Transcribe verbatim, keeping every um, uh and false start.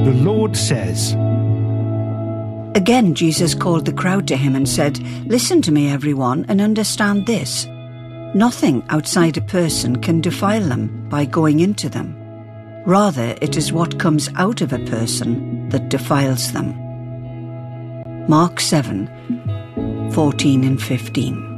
The Lord says, Again Jesus called the crowd to him and said, Listen to me, everyone, and understand this. Nothing outside a person can defile them by going into them. Rather, it is what comes out of a person that defiles them. Mark seven, fourteen and fifteen.